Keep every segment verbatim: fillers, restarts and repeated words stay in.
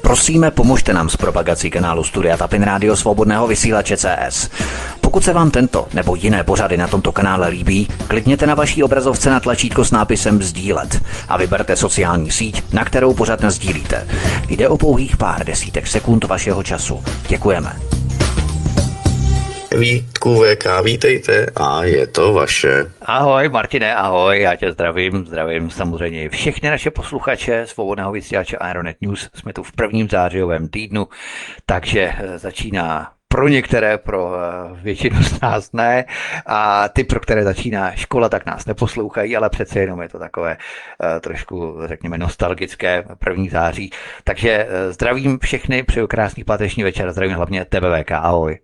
Prosíme, pomožte nám s propagací kanálu Studia Tapin Rádio Svobodného vysílače C S. Pokud se vám tento nebo jiné pořady na tomto kanále líbí, klikněte na vaší obrazovce na tlačítko s nápisem sdílet a vyberte sociální síť, na kterou pořad nasdílíte. Jde o pouhých pár desítek sekund vašeho času. Děkujeme. Vítku V K, vítejte a je to vaše. Ahoj Martine, ahoj, já tě zdravím, zdravím samozřejmě všechny naše posluchače Svobodného vysílače Aeronet News. Jsme tu v prvním zářijovém týdnu, takže začíná pro některé, pro většinu z nás ne, a ty, pro které začíná škola, tak nás neposlouchají, ale přece jenom je to takové trošku, řekněme, nostalgické první září. Takže zdravím všechny, přeju krásný páteční večer, zdravím hlavně tebe V K, ahoj.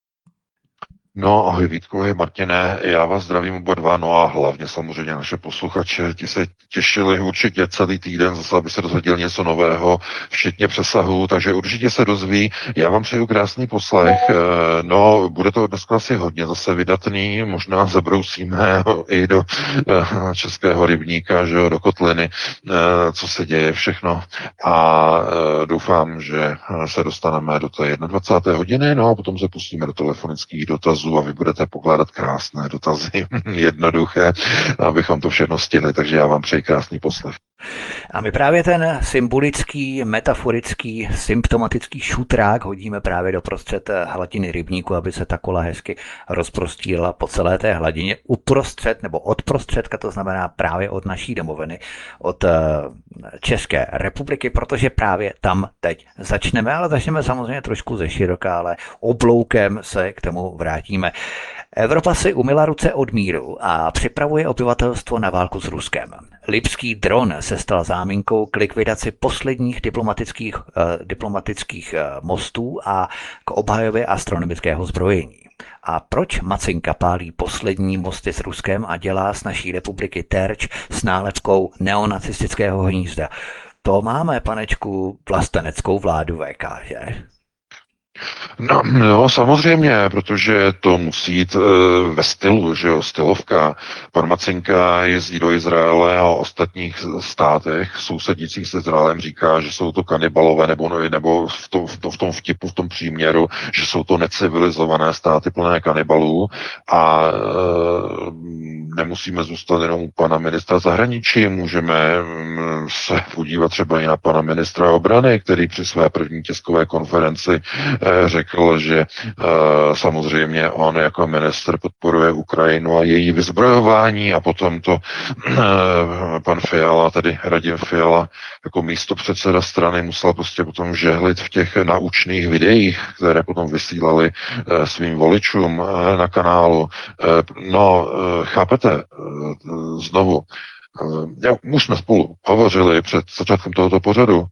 No, ahoj Vítku, ahoj Martine, já vás zdravím oba dva, no a hlavně samozřejmě naše posluchače, ti se těšili určitě celý týden zase, aby se dozvěděl něco nového, včetně přesahu, takže určitě se dozví. Já vám přeju krásný poslech, no, bude to dneska asi hodně zase vydatný, možná zabrousíme i do českého rybníka, že jo, do kotliny, co se děje všechno, a doufám, že se dostaneme do té dvacáté jedné hodiny, no a potom se pustíme do telefonických dotazů a vy budete pokládat krásné dotazy, jednoduché, abychom to všechno stihli, takže já vám přeji krásný poslech. A my právě ten symbolický, metaforický, symptomatický šutrák hodíme právě do prostřed hladiny rybníku, aby se ta kola hezky rozprostírala po celé té hladině uprostřed nebo od prostředka, to znamená právě od naší domoviny, od České republiky, protože právě tam teď začneme, ale začneme samozřejmě trošku ze široka, ale obloukem se k tomu vrátíme. Evropa si umyla ruce od míru a připravuje obyvatelstvo na válku s Ruskem. Lipský dron se stal záminkou k likvidaci posledních diplomatických, eh, diplomatických eh, mostů a k obhajově astronomického zbrojení. A proč Macinka pálí poslední mosty s Ruskem a dělá z naší republiky terč s nálepkou neonacistického hnízda? To máme, panečku, vlasteneckou vládu V K, že? No, no, samozřejmě, protože to musí jít e, ve stylu, že jo, stylovka. Pan Macinka jezdí do Izraele a o ostatních státech sousedících s Izraelem říká, že jsou to kanibalové, nebo, nebo v, to, v, to, v tom vtipu, v tom příměru, že jsou to necivilizované státy plné kanibalů, a e, nemusíme zůstat jenom u pana ministra zahraničí, můžeme se podívat třeba i na pana ministra obrany, který při své první tiskové konferenci řekl, že uh, samozřejmě on jako ministr podporuje Ukrajinu a její vyzbrojování, a potom to uh, pan Fiala, tedy Radim Fiala, jako místopředseda strany musel prostě potom žehlit v těch naučných videích, které potom vysílali uh, svým voličům uh, na kanálu. Uh, no, uh, chápete, uh, znovu, Já, už jsme spolu hovořili před začátkem tohoto pořadu.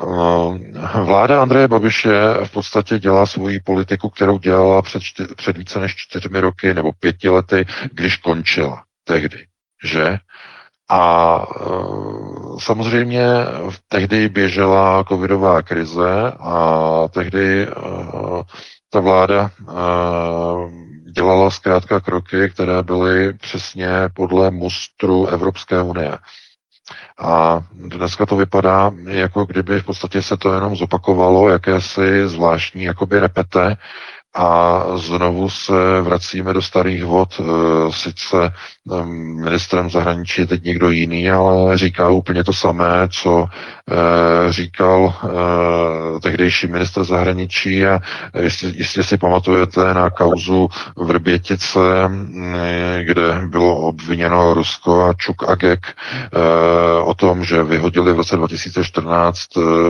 Vláda Andreje Babiše v podstatě dělá svoji politiku, kterou dělala před, čty, před více než čtyřmi roky nebo pěti lety, když končila tehdy, že? A samozřejmě tehdy běžela covidová krize a tehdy ta vláda dělala zkrátka kroky, které byly přesně podle mustru Evropské unie. A dneska to vypadá, jako kdyby v podstatě se to jenom zopakovalo, jakési zvláštní jakoby repete, a znovu se vracíme do starých vod. Sice ministrem zahraničí je teď někdo jiný, ale říká úplně to samé, co říkal tehdejší ministr zahraničí. A jestli, jestli si pamatujete na kauzu Vrbětice, kde bylo obviněno Rusko a Čuk a Gek o tom, že vyhodili v roce dva tisíce čtrnáct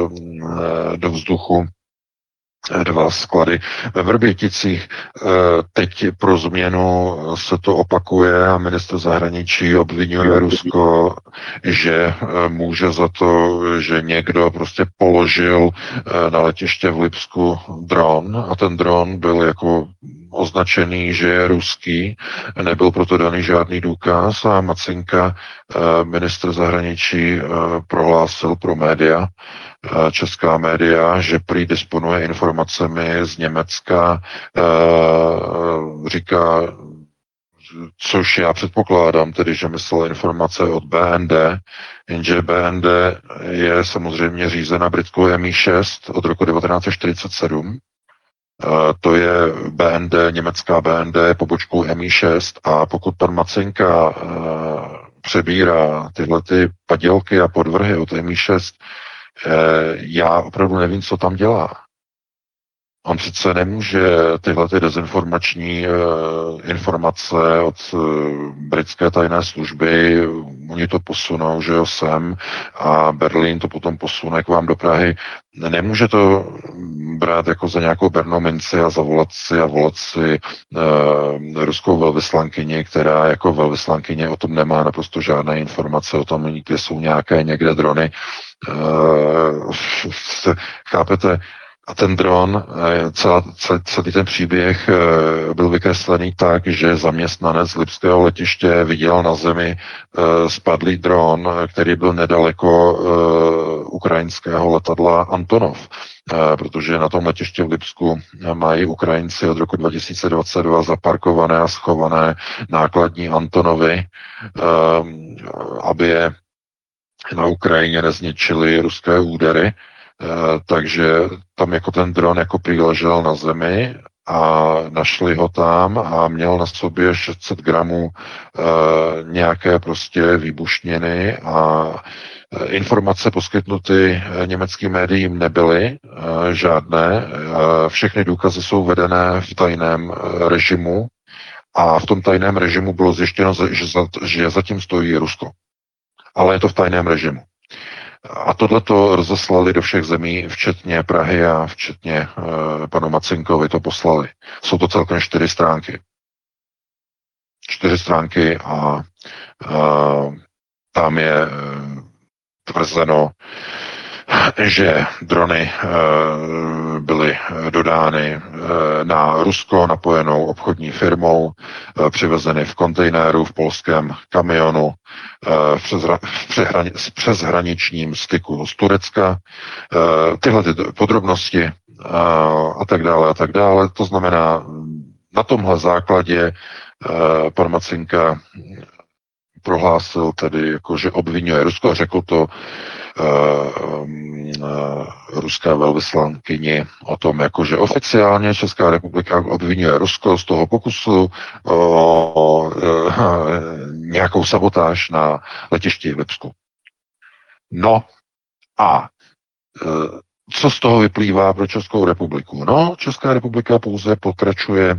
do vzduchu dva sklady ve Vrběticích. Teď pro změnu se to opakuje a ministr zahraničí obvinuje Rusko, že může za to, že někdo prostě položil na letiště v Lipsku dron, a ten dron byl jako označený, že je ruský, nebyl proto daný žádný důkaz, a Macinka, ministr zahraničí, prohlásil pro média, česká média, že prý disponuje informacemi z Německa, říká, což já předpokládám, tedy, že myslel informace od B N D, jenže B N D je samozřejmě řízena britskou M I šest od roku devatenáct set čtyřicet sedm. To je B N D, německá B N D pobočkou M I šest, a pokud pan Macinka přebírá tyhle ty padělky a podvrhy od M I šest, já opravdu nevím, co tam dělá. On přece nemůže tyhle ty dezinformační uh, informace od uh, britské tajné služby, oni to posunou, že jo, sem, a Berlín to potom posune k vám do Prahy. Nemůže to brát jako za nějakou bernou minci a zavolat si a volat si uh, ruskou velvyslankyni, která jako velvyslankyně o tom nemá naprosto žádné informace o tom, kde jsou nějaké někde drony. Uh, chápete? A ten dron, celá, celý ten příběh byl vykreslený tak, že zaměstnanec lipského letiště viděl na zemi spadlý dron, který byl nedaleko ukrajinského letadla Antonov, protože na tom letišti v Lipsku mají Ukrajinci od roku dva tisíce dvacet dva zaparkované a schované nákladní Antonovy, aby je na Ukrajině nezničily ruské údery. Uh, takže tam jako ten dron jako přiležel na zemi a našli ho tam a měl na sobě šest set gramů uh, nějaké prostě výbušniny a uh, informace poskytnuty uh, německým médiím nebyly uh, žádné. Uh, všechny důkazy jsou vedené v tajném uh, režimu a v tom tajném režimu bylo zjištěno, že, za, že zatím stojí Rusko. Ale je to v tajném režimu. A tohleto rozeslali do všech zemí, včetně Prahy a včetně e, panu Macinkovi to poslali. Jsou to celkem čtyři stránky. Čtyři stránky a e, tam je e, tvrzeno, že drony e, byly dodány e, na Rusko napojenou obchodní firmou, e, přivezeny v kontejneru v polském kamionu e, v, přezra, v, přehrani, v přeshraničním styku z Turecka. E, tyhle ty podrobnosti e, a tak dále a tak dále. To znamená, na tomhle základě e, pan Macinka prohlásil tedy, jako, že obvinuje Rusko a řekl to uh, uh, ruské velvyslankyni o tom, jako, že oficiálně Česká republika obvinuje Rusko z toho pokusu o uh, nějakou sabotáž na letišti v Lipsku. No a uh, co z toho vyplývá pro Českou republiku? No, Česká republika pouze pokračuje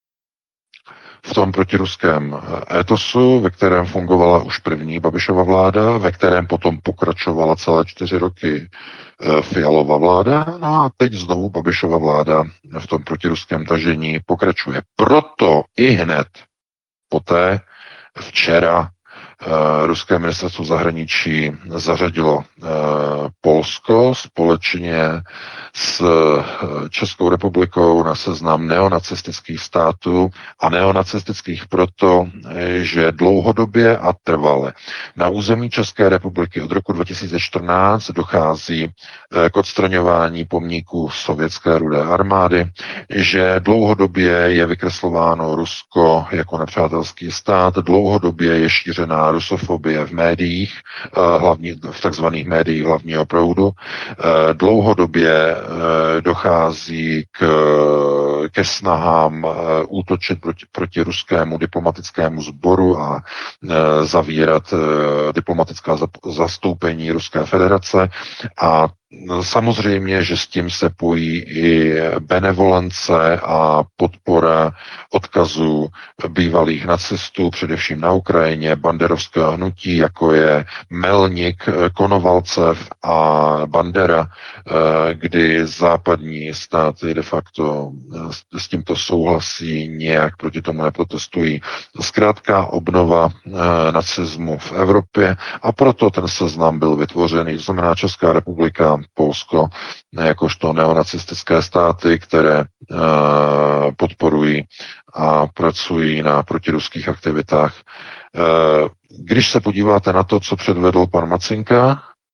v tom protiruském étosu, ve kterém fungovala už první Babišova vláda, ve kterém potom pokračovala celé čtyři roky Fialova vláda, no a teď znovu Babišova vláda v tom protiruském tažení pokračuje. Proto i hned poté včera Uh, ruské ministerstvo zahraničí zařadilo uh, Polsko společně s uh, Českou republikou na seznam neonacistických států a neonacistických proto, že dlouhodobě a trvale na území České republiky od roku dva tisíce čtrnáct dochází uh, k odstraňování pomníků sovětské rudé armády, že dlouhodobě je vykreslováno Rusko jako nepřátelský stát, dlouhodobě je šířená rusofobie v médiích, hlavní, v takzvaných médiích hlavního proudu. Dlouhodobě dochází k, ke snahám útočit proti, proti ruskému diplomatickému sboru a zavírat diplomatická zastoupení Ruské federace a samozřejmě, že s tím se pojí i benevolence a podpora odkazů bývalých nacistů, především na Ukrajině, banderovského hnutí, jako je Melnik, Konovalcev a Bandera, kdy západní státy de facto s tímto souhlasí, nějak proti tomu neprotestují. Zkrátka obnova nacismu v Evropě a proto ten seznam byl vytvořený. To znamená Česká republika, Polsko, jakožto neonacistické státy, které uh, podporují a pracují na protiruských aktivitách. Uh, když se podíváte na to, co předvedl pan Macinka,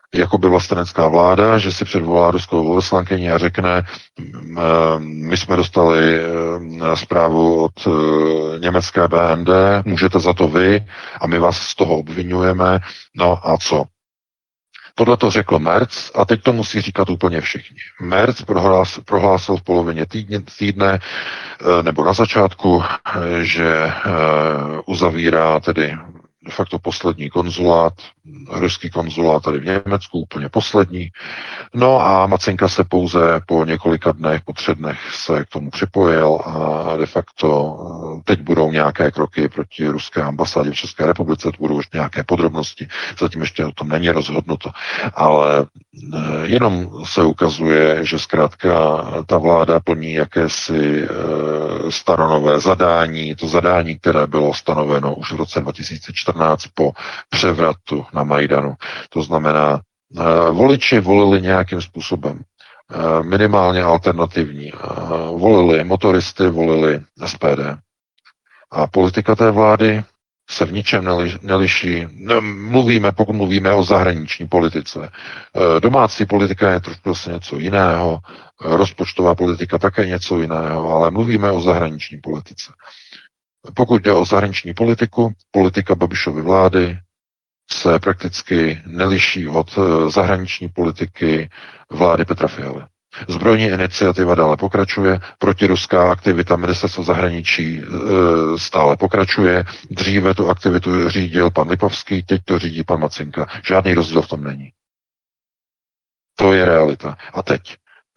jako by vlastenecká vláda, že si předvolá ruskou velvyslankyni a řekne, my jsme dostali zprávu od německé B N D, můžete za to vy a my vás z toho obvinujeme, no a co? Tohle to řekl Merz a teď to musí říkat úplně všichni. Merz prohlásil, prohlásil v polovině týdne, týdne nebo na začátku, že uzavírá tedy de facto poslední konzulát, ruský konzulát tady v Německu, úplně poslední. No a Macinka se pouze po několika dnech, po třech dnech se k tomu připojil a de facto teď budou nějaké kroky proti ruské ambasádě v České republice, to budou už nějaké podrobnosti, zatím ještě o tom není rozhodnuto, ale jenom se ukazuje, že zkrátka ta vláda plní jakési staronové zadání, to zadání, které bylo stanoveno už v roce dva tisíce čtrnáct po převratu na Majdanu. To znamená, voliči volili nějakým způsobem, minimálně alternativní. Volili motoristy, volili S P D. A politika té vlády se v ničem neliší. Mluvíme, pokud mluvíme o zahraniční politice. Domácí politika je trošku vlastně něco jiného, rozpočtová politika také něco jiného, ale mluvíme o zahraniční politice. Pokud jde o zahraniční politiku, politika Babišovy vlády se prakticky neliší od zahraniční politiky vlády Petra Fialy. Zbrojní iniciativa dále pokračuje, protiruská aktivita ministerstva zahraničí e, stále pokračuje, dříve tu aktivitu řídil pan Lipovský, teď to řídí pan Macinka. Žádný rozdíl v tom není. To je realita. A teď, e,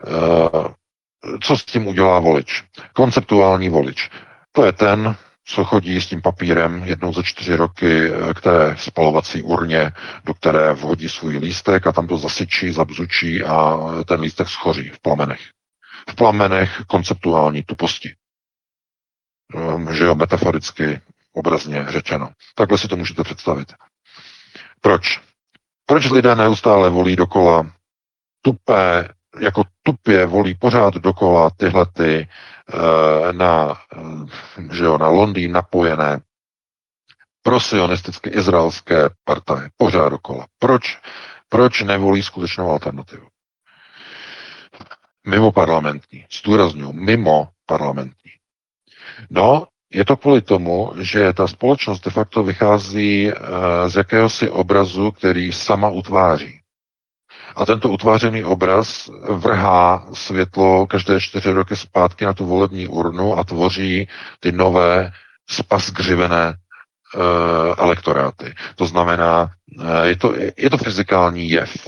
co s tím udělá volič? Konceptuální volič. To je ten, co chodí s tím papírem jednou za čtyři roky k té spalovací urně, do které vhodí svůj lístek a tam to zasyčí, zabzučí a ten lístek schoří v plamenech. V plamenech konceptuální tuposti. Že jo, metaforicky, obrazně řečeno. Takhle si to můžete představit. Proč? Proč lidé neustále volí dokola tupé, jako tupě volí pořád dokola tyhle ty na, že jo, na Londýn napojené prosionisticky izraelské partaje pořád dokola. Proč? Proč nevolí skutečnou alternativu? Mimo parlamentní. Zdůrazňuji, mimo parlamentní. No, je to kvůli tomu, že ta společnost de facto vychází z jakéhosi obrazu, který sama utváří. A tento utvářený obraz vrhá světlo každé čtyři roky zpátky na tu volební urnu a tvoří ty nové spasgřivené uh, elektoráty. To znamená, uh, je, to, je to fyzikální jev.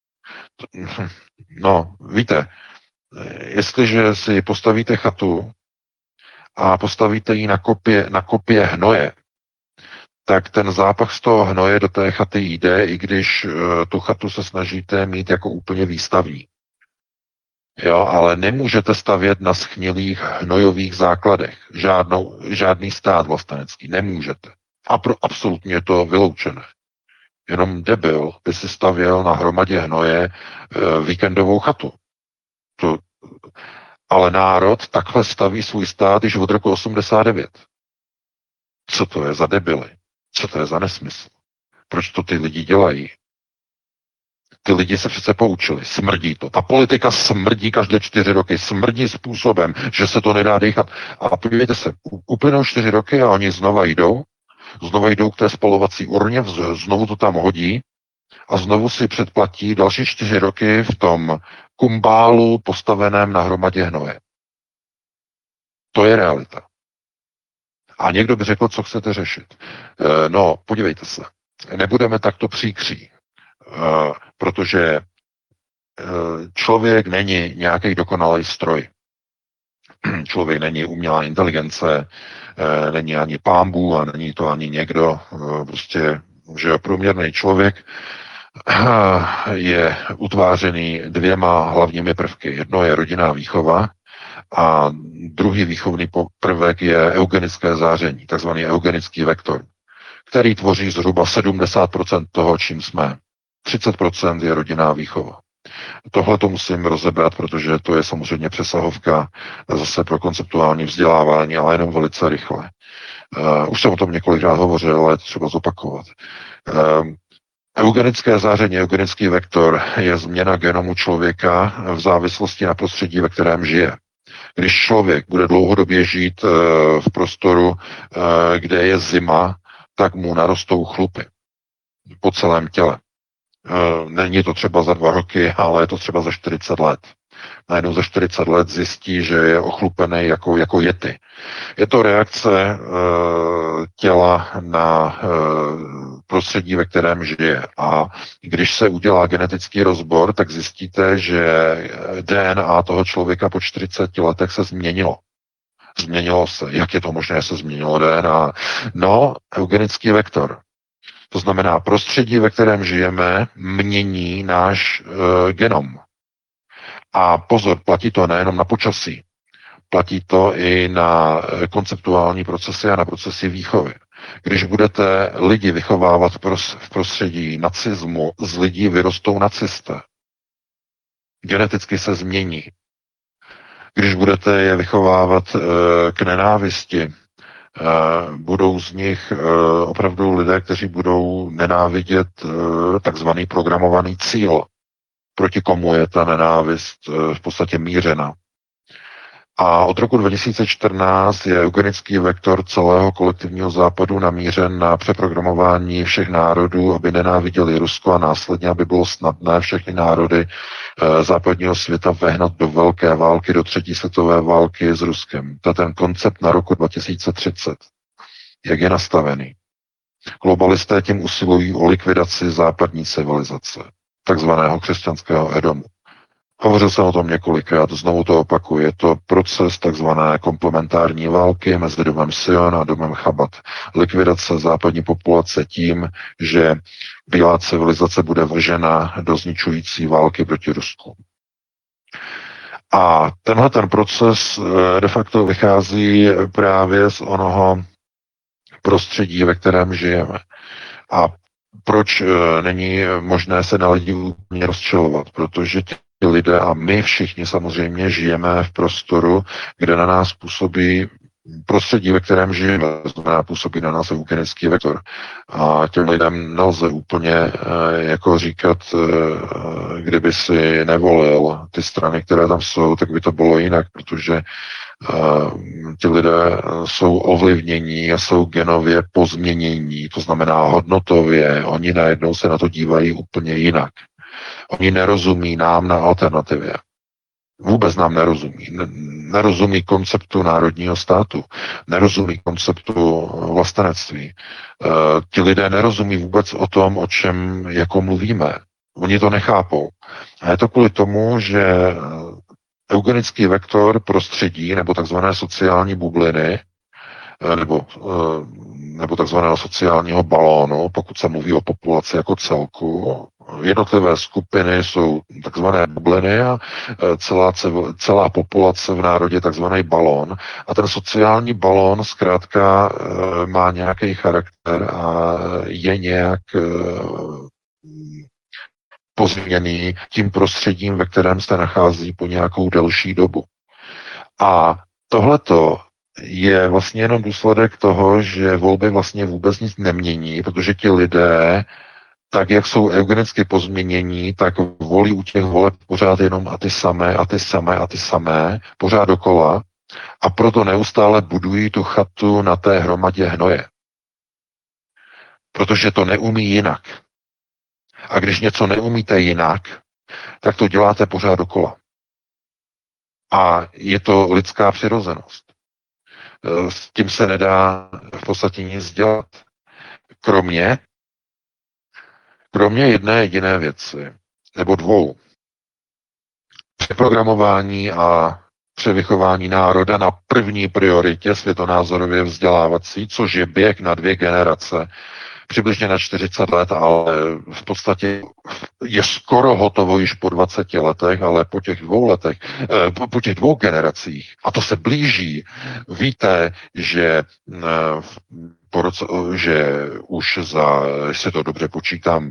No, víte, jestliže si postavíte chatu a postavíte ji na kopě, na kopě hnoje, tak ten zápach z toho hnoje do té chaty jde, i když uh, tu chatu se snažíte mít jako úplně výstavní. Jo, ale nemůžete stavět na schnilých hnojových základech. Žádnou, žádný stát vlastenecký. Nemůžete. A pro absolutně je to vyloučené. Jenom debil by si stavěl na hromadě hnoje uh, víkendovou chatu. To, ale národ takhle staví svůj stát již od roku osmdesát devět. Co to je za debily? Co to je za nesmysl? Proč to ty lidi dělají? Ty lidi se přece poučili. Smrdí to. Ta politika smrdí každé čtyři roky. Smrdí způsobem, že se to nedá dýchat. A podívejte se, uplynou čtyři roky a oni znova jdou, znova jdou k té spalovací urně, znovu to tam hodí a znovu si předplatí další čtyři roky v tom kumbálu postaveném na hromadě hnoje. To je realita. A někdo by řekl, co chcete řešit. No, podívejte se. Nebudeme takto příkří, protože člověk není nějaký dokonalý stroj. Člověk není umělá inteligence, není ani pámbu a není to ani někdo. Prostě, že průměrný člověk je utvářený dvěma hlavními prvky. Jedno je rodinná výchova a druhý výchovný prvek je eugenické záření, takzvaný eugenický vektor, který tvoří zhruba sedmdesát procent toho, čím jsme. třicet procent je rodinná výchova. Tohle to musím rozebrat, protože to je samozřejmě přesahovka zase pro konceptuální vzdělávání, ale jenom velice rychle. Uh, už jsem o tom několikrát hovořil, ale je třeba zopakovat. Uh, Eugenické záření, eugenický vektor je změna genomu člověka v závislosti na prostředí, ve kterém žije. Když člověk bude dlouhodobě žít v prostoru, kde je zima, tak mu narostou chlupy po celém těle. Není to třeba za dva roky, ale je to třeba za čtyřicet let. Najednou za čtyřicet let zjistí, že je ochlupený jako, jako jety. Je to reakce e, těla na e, prostředí, ve kterém žije. A když se udělá genetický rozbor, tak zjistíte, že D N A toho člověka po čtyřiceti letech se změnilo. Změnilo se. Jak je to možné, že se změnilo D N A? No, eugenický vektor. To znamená, prostředí, ve kterém žijeme, mění náš e, genom. A pozor, platí to nejenom na počasí, platí to i na konceptuální procesy a na procesy výchovy. Když budete lidi vychovávat v prostředí nacismu, z lidí vyrostou nacisté. Geneticky se změní. Když budete je vychovávat k nenávisti, budou z nich opravdu lidé, kteří budou nenávidět takzvaný programovaný cíl, proti komu je ta nenávist v podstatě mířena. A od roku dva tisíce čtrnáct je eugenický vektor celého kolektivního západu namířen na přeprogramování všech národů, aby nenáviděli Rusko a následně, aby bylo snadné všechny národy e, západního světa vehnat do velké války, do třetí světové války s Ruskem. To je ten koncept na roku dva tisíce třicet. Jak je nastavený? Globalisté tím usilují o likvidaci západní civilizace, takzvaného křesťanského Edomu. Hovořil jsem o tom několikrát, znovu to opakuju. Je to proces takzvané komplementární války mezi domem Sion a domem Chabad. Likvidace západní populace tím, že bílá civilizace bude vržena do zničující války proti Rusku. A tenhle ten proces de facto vychází právě z onoho prostředí, ve kterém žijeme. A proč není možné se na lidi úplně rozčilovat? Protože ti lidé a my všichni samozřejmě žijeme v prostoru, kde na nás působí prostředí, ve kterém žijeme, znamená působí na nás eugenický vektor. A těm lidem nelze úplně jako říkat, kdyby si nevolil ty strany, které tam jsou, tak by to bylo jinak, protože ti lidé jsou ovlivnění a jsou genově pozměnění, to znamená hodnotově, oni najednou se na to dívají úplně jinak. Oni nerozumí nám na alternativě. Vůbec nám nerozumí. Nerozumí konceptu národního státu. Nerozumí konceptu vlastenectví. Ti lidé nerozumí vůbec o tom, o čem jako mluvíme. Oni to nechápou. A je to kvůli tomu, že eugenický vektor prostředí nebo takzvané sociální bubliny nebo, nebo takzvaného sociálního balónu, pokud se mluví o populaci jako celku, jednotlivé skupiny jsou takzvané bubliny a celá, celá populace v národě je takzvaný balón. A ten sociální balón zkrátka má nějaký charakter a je nějak pozměněný tím prostředím, ve kterém se nachází po nějakou delší dobu. A tohleto je vlastně jenom důsledek toho, že volby vlastně vůbec nic nemění, protože ti lidé, tak jak jsou eugenicky pozměnění, tak volí u těch voleb pořád jenom a ty samé, a ty samé, a ty samé, pořád dokola, a proto neustále budují tu chatu na té hromadě hnoje. Protože to neumí jinak. A když něco neumíte jinak, tak to děláte pořád dokola. A je to lidská přirozenost. S tím se nedá v podstatě nic dělat. Kromě, kromě jedné jediné věci, nebo dvou. Přeprogramování a převychování národa na první prioritě světonázorově vzdělávací, což je běh na dvě generace, přibližně na čtyřicet let, ale v podstatě je skoro hotovo již po dvaceti letech, ale po těch dvou letech, po, po těch dvou generacích, a to se blíží, víte, že, po roce, že už za, jestli to dobře počítám,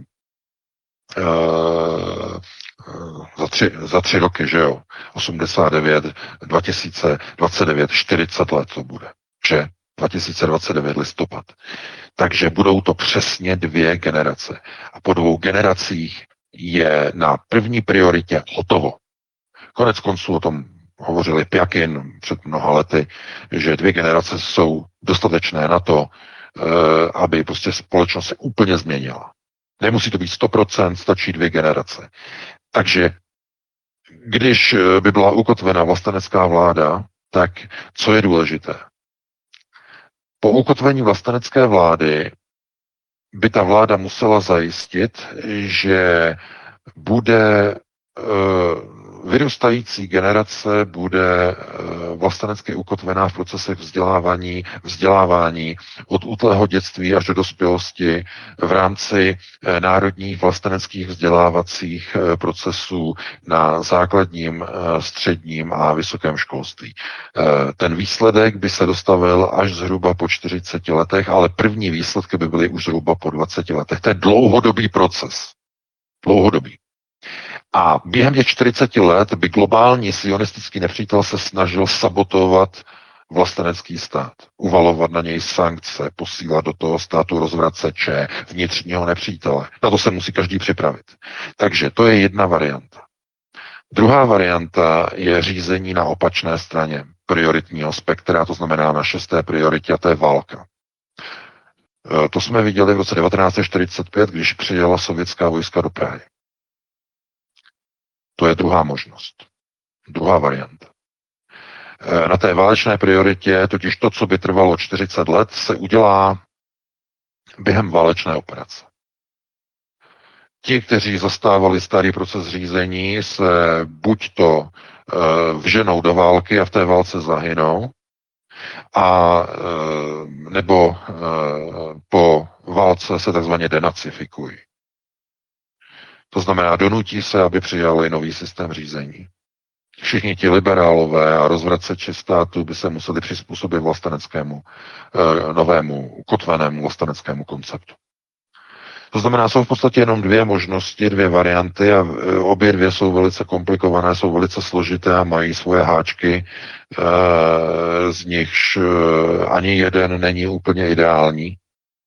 za tři, za tři roky, že jo, osmdesát devět, dva tisíce dvacet devět, čtyřicet let to bude, že dva tisíce dvacet devět listopad. Takže budou to přesně dvě generace. A po dvou generacích je na první prioritě hotovo. Konec konců o tom hovořili Pjakin před mnoha lety, že dvě generace jsou dostatečné na to, aby prostě společnost se úplně změnila. Nemusí to být sto procent, stačí dvě generace. Takže když by byla ukotvena vlastenecká vláda, tak co je důležité? Po ukotvení vlastenecké vlády by ta vláda musela zajistit, že bude vyrůstající generace bude vlastenecky ukotvená v procesech vzdělávání, vzdělávání od útlého dětství až do dospělosti v rámci národních vlasteneckých vzdělávacích procesů na základním, středním a vysokém školství. Ten výsledek by se dostavil až zhruba po čtyřiceti letech, ale první výsledky by byly už zhruba po dvaceti letech. To je dlouhodobý proces. Dlouhodobý. A během těch čtyřiceti let by globální sionistický nepřítel se snažil sabotovat vlastenecký stát, uvalovat na něj sankce, posílat do toho státu rozvraceče, vnitřního nepřítele. Na to se musí každý připravit. Takže to je jedna varianta. Druhá varianta je řízení na opačné straně prioritního spektra, to znamená na šesté prioritě, a to je válka. To jsme viděli v roce devatenáct set čtyřicet pět, když přijela sovětská vojska do Prahy. To je druhá možnost. Druhá varianta. Na té válečné prioritě totiž to, co by trvalo čtyřicet let, se udělá během válečné operace. Ti, kteří zastávali starý proces řízení, se buď to vženou do války a v té válce zahynou, a nebo po válce se takzvaně denacifikují. To znamená, donutí se, aby přijali nový systém řízení. Všichni ti liberálové a rozvraceči státu by se museli přizpůsobit vlasteneckému, novému, ukotvenému vlasteneckému konceptu. To znamená, jsou v podstatě jenom dvě možnosti, dvě varianty a obě dvě jsou velice komplikované, jsou velice složité a mají svoje háčky, z nichž ani jeden není úplně ideální.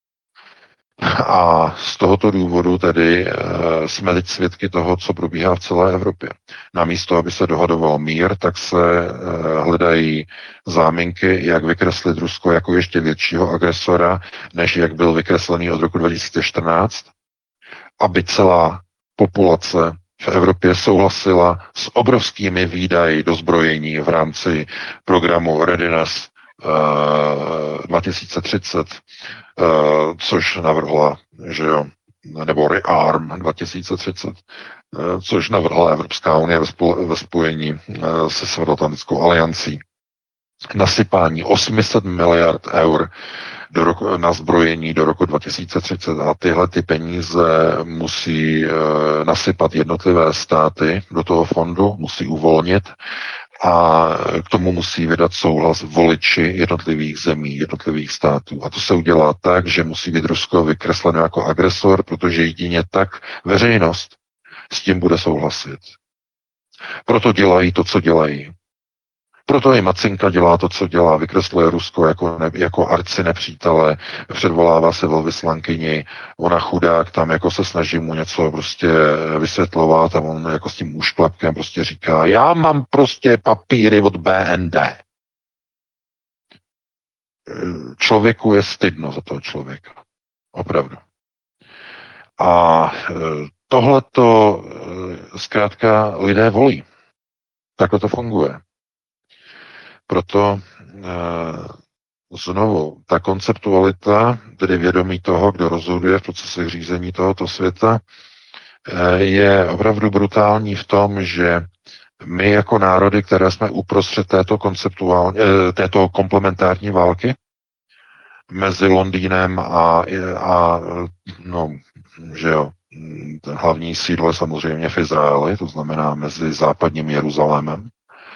A z tohoto důvodu tedy jsme teď svědky toho, co probíhá v celé Evropě. Namísto, aby se dohadoval mír, tak se hledají záminky, jak vykreslit Rusko jako ještě většího agresora, než jak byl vykreslený od roku dva tisíce čtrnáct, aby celá populace v Evropě souhlasila s obrovskými výdaji do zbrojení v rámci programu Readiness dva tisíce třicet, což navrhla, že jo, nebo Rearm dva tisíce třicet, což navrhla Evropská unie ve spojení se Severoatlantickou aliancí. Nasypání osm set miliard eur do roku, na zbrojení do roku dva tisíce třicet a tyhle ty peníze musí nasypat jednotlivé státy do toho fondu, musí uvolnit a k tomu musí vydat souhlas voliči jednotlivých zemí, jednotlivých států. A to se udělá tak, že musí být Rusko vykresleno jako agresor, protože jedině tak veřejnost s tím bude souhlasit. Proto dělají to, co dělají. Proto i Macinka dělá to, co dělá, vykresluje Rusko jako, ne, jako arci nepřítele, předvolává se velvyslankyni, ona chudák tam jako se snaží mu něco prostě vysvětlovat a on jako s tím úšklapkem prostě říká, já mám prostě papíry od B N D. Člověku je stydno za toho člověka. Opravdu. A tohleto zkrátka lidé volí. Takhle to funguje. Proto e, znovu, ta konceptualita, tedy vědomí toho, kdo rozhoduje v procesech řízení tohoto světa, e, je opravdu brutální v tom, že my jako národy, které jsme uprostřed této, konceptuální, e, této komplementární války mezi Londýnem a, a no, že jo, ten hlavní sídlo je samozřejmě v Izraeli, to znamená mezi západním Jeruzalémem,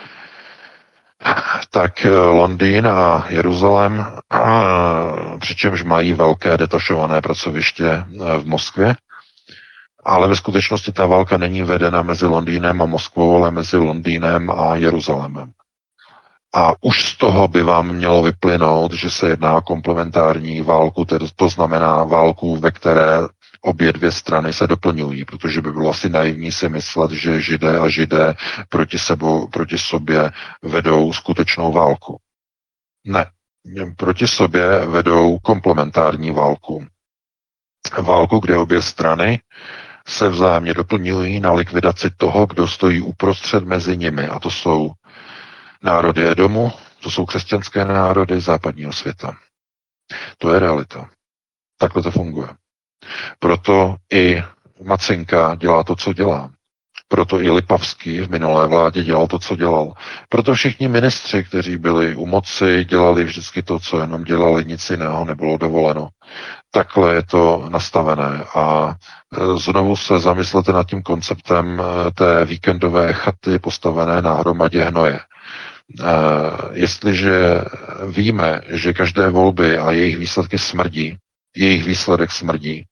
tak Londýn a Jeruzalém, přičemž mají velké detašované pracoviště v Moskvě, ale ve skutečnosti ta válka není vedena mezi Londýnem a Moskvou, ale mezi Londýnem a Jeruzalémem. A už z toho by vám mělo vyplynout, že se jedná o komplementární válku, tedy to znamená válku, ve které obě dvě strany se doplňují, protože by bylo asi naivní si myslet, že Židé a Židé proti, sebou, proti sobě vedou skutečnou válku. Ne. Proti sobě vedou komplementární válku. Válku, kde obě strany se vzájemně doplňují na likvidaci toho, kdo stojí uprostřed mezi nimi. A to jsou národy Edomu, to jsou křesťanské národy západního světa. To je realita. Takhle to funguje. Proto i Macinka dělá to, co dělá. Proto i Lipavský v minulé vládě dělal to, co dělal. Proto všichni ministři, kteří byli u moci, dělali vždycky to, co jenom dělali, nic jiného nebylo dovoleno. Takhle je to nastavené. A znovu se zamyslete nad tím konceptem té víkendové chaty postavené na hromadě hnoje. Jestliže víme, že každé volby a jejich výsledky smrdí, jejich výsledek smrdí,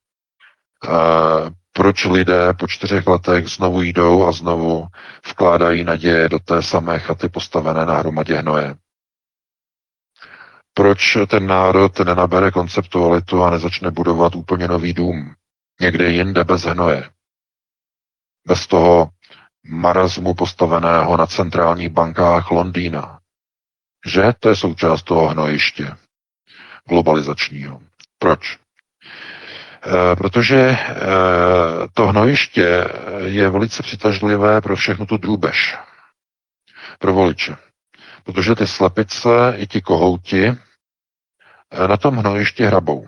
proč lidé po čtyřech letech znovu jdou a znovu vkládají naděje do té samé chaty postavené na hromadě hnoje? Proč ten národ nenabere konceptualitu a nezačne budovat úplně nový dům? Někde jinde bez hnoje. Bez toho marazmu postaveného na centrálních bankách Londýna. Že? To je součást toho hnojiště globalizačního. Proč? E, protože e, to hnojiště je velice přitažlivé pro všechnu tu drůbež. Pro voliče. Protože ty slepice i ti kohouti e, na tom hnojišti hrabou.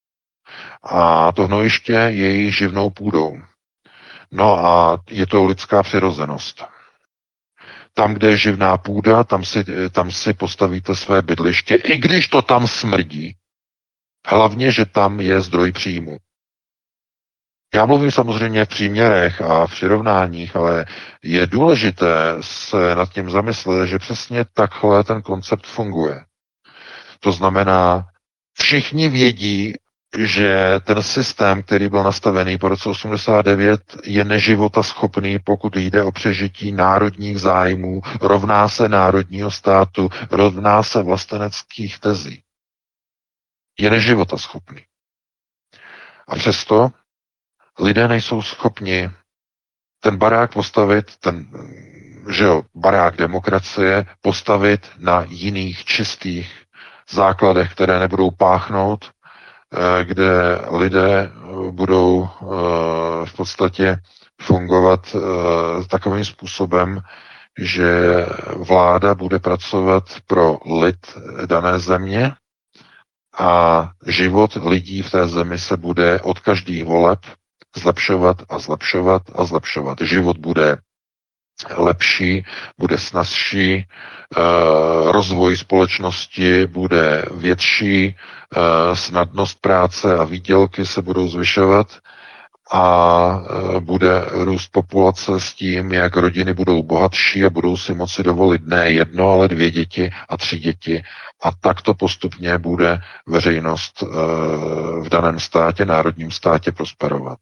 A to hnojiště je jejich živnou půdou. No a je to lidská přirozenost. Tam, kde je živná půda, tam si, tam si postavíte své bydliště, i když to tam smrdí. Hlavně, že tam je zdroj příjmu. Já mluvím samozřejmě v příměrech a v přirovnáních, ale je důležité se nad tím zamyslet, že přesně takhle ten koncept funguje. To znamená, všichni vědí, že ten systém, který byl nastavený po roce osmdesát devět, je neživotaschopný, pokud jde o přežití národních zájmů, rovná se národního státu, rovná se vlasteneckých tezí. Je neživotaschopný. A přesto lidé nejsou schopni ten barák postavit, ten, že jo, barák demokracie, postavit na jiných čistých základech, které nebudou páchnout, kde lidé budou v podstatě fungovat takovým způsobem, že vláda bude pracovat pro lid dané země a život lidí v té zemi se bude od každých voleb zlepšovat a zlepšovat a zlepšovat. Život bude lepší, bude snazší, rozvoj společnosti bude větší, snadnost práce a výdělky se budou zvyšovat a bude růst populace s tím, jak rodiny budou bohatší a budou si moci dovolit ne jedno, ale dvě děti a tři děti. A takto postupně bude veřejnost v daném státě, národním státě prosperovat.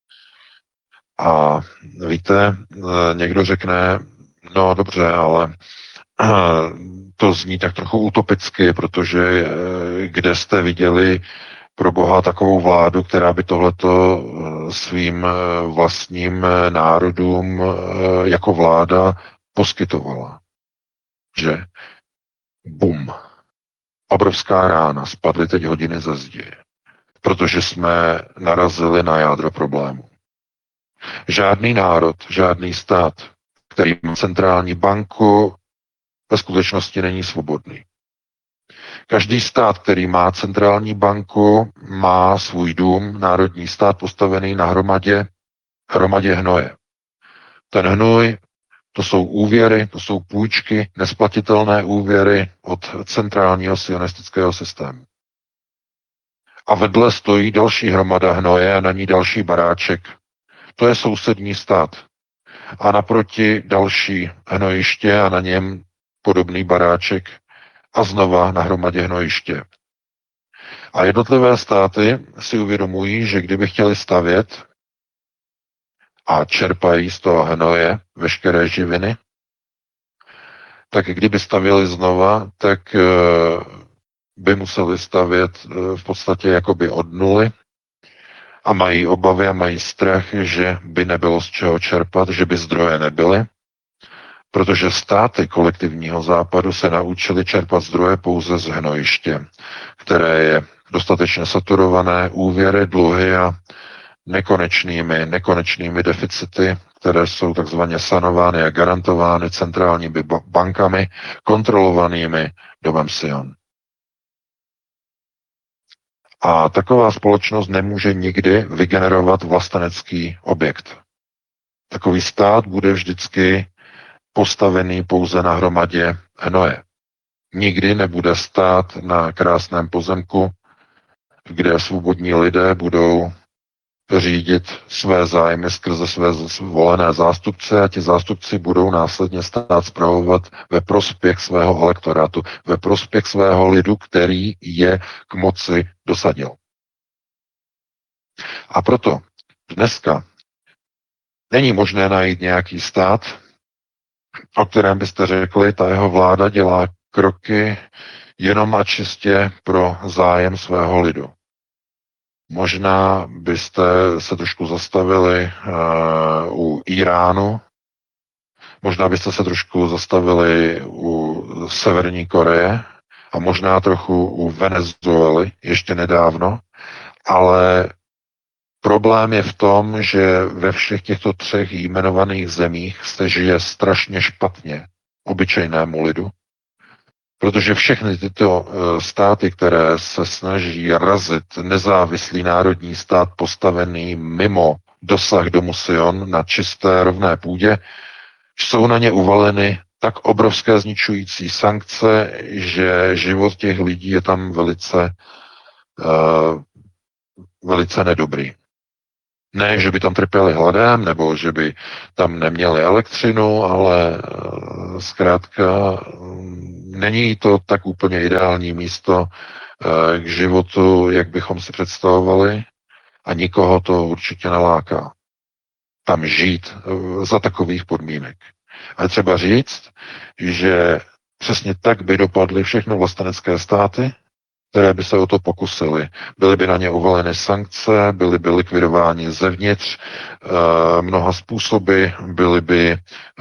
A víte, někdo řekne, no dobře, ale to zní tak trochu utopicky, protože kde jste viděli pro Boha takovou vládu, která by tohleto svým vlastním národům jako vláda poskytovala. Že bum, obrovská rána, spadly teď hodiny ze zdi, protože jsme narazili na jádro problému. Žádný národ, žádný stát, který má centrální banku, ve skutečnosti není svobodný. Každý stát, který má centrální banku, má svůj dům, národní stát postavený na hromadě, hromadě hnoje. Ten hnoj, to jsou úvěry, to jsou půjčky, nesplatitelné úvěry od centrálního sionistického systému. A vedle stojí další hromada hnoje a na ní další baráček. To je sousední stát. A naproti další hnojiště a na něm podobný baráček a znova na hromadě hnojiště. A jednotlivé státy si uvědomují, že kdyby chtěli stavět a čerpají z toho hnoje veškeré živiny, tak kdyby stavěli znova, tak by museli stavět v podstatě jakoby od nuly a mají obavy a mají strach, že by nebylo z čeho čerpat, že by zdroje nebyly, protože státy kolektivního západu se naučily čerpat zdroje pouze z hnojiště, které je dostatečně saturované úvěry, dluhy a nekonečnými, nekonečnými deficity, které jsou takzvaně sanovány a garantovány centrálními bankami, kontrolovanými domem Sion. A taková společnost nemůže nikdy vygenerovat vlastenecký objekt. Takový stát bude vždycky postavený pouze na hromadě hnoje. Nikdy nebude stát na krásném pozemku, kde svobodní lidé budou řídit své zájmy skrze své volené zástupce a ti zástupci budou následně stát spravovat ve prospěch svého elektorátu, ve prospěch svého lidu, který je k moci dosadil. A proto dneska není možné najít nějaký stát, o kterém byste řekli, ta jeho vláda dělá kroky jenom a čistě pro zájem svého lidu. Možná byste se trošku zastavili uh, u Iránu, možná byste se trošku zastavili u Severní Koreje a možná trochu u Venezuely ještě nedávno, ale problém je v tom, že ve všech těchto třech jmenovaných zemích se žije strašně špatně obyčejnému lidu, protože všechny tyto státy, které se snaží razit nezávislý národní stát postavený mimo dosah domu Sion na čisté rovné půdě, jsou na ně uvaleny tak obrovské zničující sankce, že život těch lidí je tam velice, uh, velice nedobrý. Ne, že by tam trpěli hladem, nebo že by tam neměli elektřinu, ale uh, zkrátka um, není to tak úplně ideální místo uh, k životu, jak bychom si představovali, a nikoho to určitě neláká. Tam žít uh, za takových podmínek. A třeba říct, že přesně tak by dopadly všechny vlastenecké státy, které by se o to pokusily. Byly by na ně uvaleny sankce, byly by likvidováni zevnitř e, mnoha způsoby, byly by e,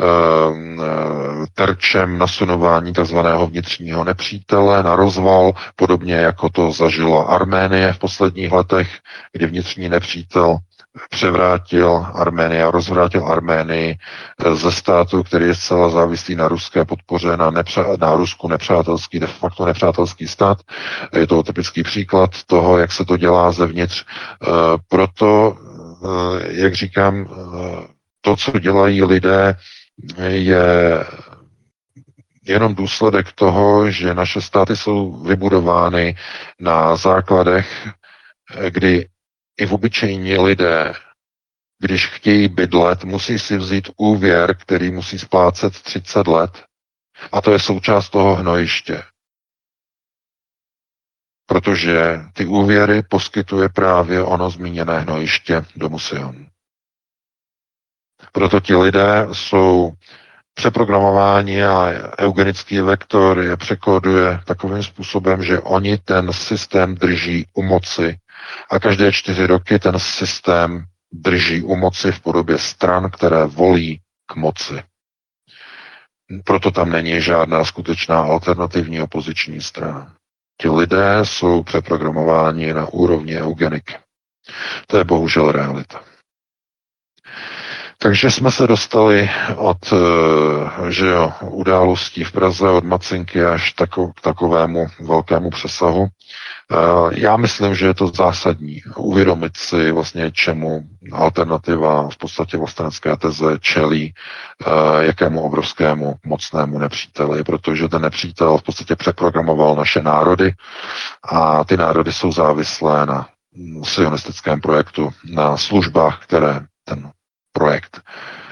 terčem nasunování tzv. Vnitřního nepřítele na rozval, podobně jako to zažila Arménie v posledních letech, kdy vnitřní nepřítel převrátil Arménii a rozvrátil Arménii ze státu, který je zcela závislý na ruské podpoře, na, nepře- na Rusku nepřátelský, de facto nepřátelský stát. Je to typický příklad toho, jak se to dělá zevnitř. Proto, jak říkám, to, co dělají lidé, je jenom důsledek toho, že naše státy jsou vybudovány na základech, kdy i v obyčejní lidé, když chtějí bydlet, musí si vzít úvěr, který musí splácet třicet let. A to je součást toho hnojiště. Protože ty úvěry poskytuje právě ono zmíněné hnojiště domu Sion. Proto ti lidé jsou přeprogramováni a eugenický vektor je překóduje takovým způsobem, že oni ten systém drží u moci a každé čtyři roky ten systém drží u moci v podobě stran, které volí k moci. Proto tam není žádná skutečná alternativní opoziční strana. Ti lidé jsou přeprogramováni na úrovni eugeniky. To je bohužel realita. Takže jsme se dostali od že jo, událostí v Praze, od Macinky až tako, k takovému velkému přesahu. Já myslím, že je to zásadní uvědomit si vlastně, čemu alternativa v podstatě vlastenecké teze čelí, jakému obrovskému mocnému nepříteli, protože ten nepřítel v podstatě přeprogramoval naše národy a ty národy jsou závislé na sionistickém projektu, na službách, které ten projekt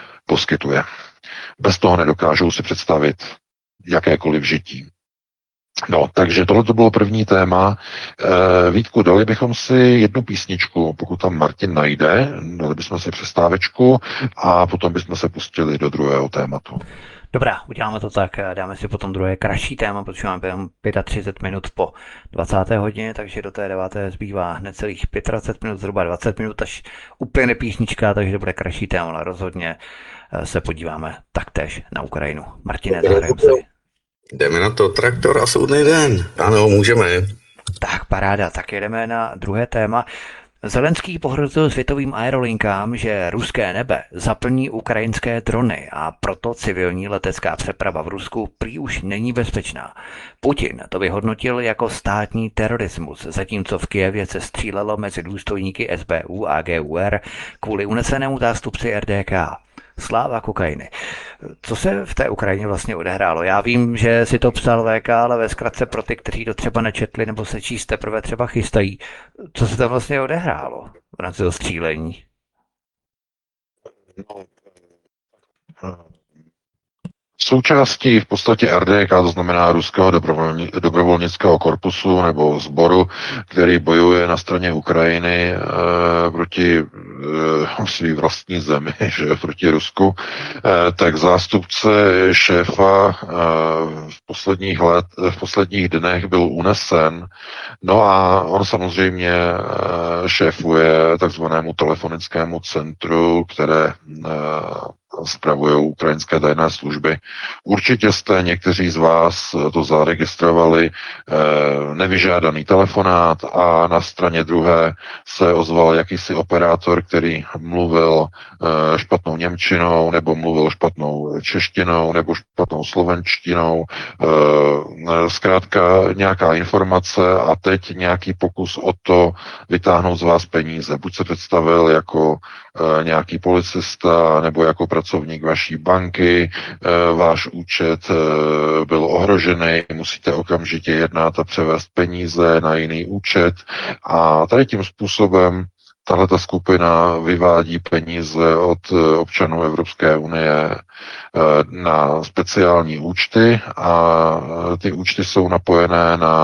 poskytuje. Bez toho nedokážou si představit jakékoliv žití. No, takže tohle to bylo první téma. E, Vítku, dali bychom si jednu písničku, pokud tam Martin najde, dali bychom si přestávečku a potom bychom se pustili do druhého tématu. Dobrá, uděláme to tak, dáme si potom druhé kratší téma, protože máme jenom třicet pět minut po dvacáté hodině, takže do té deváté zbývá hned celých dvacet pět minut, zhruba dvacet minut, až úplně písnička, takže to bude kratší téma, ale rozhodně se podíváme taktéž na Ukrajinu. Martine, zahrajeme si. Jdeme na to, traktor a soudný den. Ano, můžeme. Tak, paráda, tak jedeme na druhé téma. Zelenský pohrozil světovým aerolinkám, že ruské nebe zaplní ukrajinské drony a proto civilní letecká přeprava v Rusku prý už není bezpečná. Putin to vyhodnotil jako státní terorismus, zatímco v Kyjevě se střílelo mezi důstojníky S B U a G U R kvůli unesenému zástupci R D K. Sláva kokainy. Co se v té Ukrajině vlastně odehrálo? Já vím, že si to psal V K, ale ve zkratce pro ty, kteří to třeba nečetli nebo se číst teprve třeba chystají. Co se tam vlastně odehrálo v rámci toho střílení? Součástí v podstatě R D K, to znamená Ruského dobrovolnického korpusu nebo sboru, který bojuje na straně Ukrajiny e, proti e, svý vlastní zemi, že proti Rusku, e, tak zástupce šéfa e, v posledních let, v posledních dnech byl unesen. No a on samozřejmě e, šéfuje takzvanému telefonickému centru, které e, spravují ukrajinské tajné služby. Určitě jste někteří z vás to zaregistrovali, eh, nevyžádaný telefonát a na straně druhé se ozval jakýsi operátor, který mluvil eh, špatnou němčinou, nebo mluvil špatnou češtinou, nebo špatnou slovenštinou. Eh, zkrátka nějaká informace a teď nějaký pokus o to vytáhnout z vás peníze. Buď se představil jako eh, nějaký policista, nebo jako pracovník vaší banky, váš účet byl ohrožený, musíte okamžitě jednat a převést peníze na jiný účet a tady tím způsobem tahle ta skupina vyvádí peníze od občanů Evropské unie na speciální účty a ty účty jsou napojené na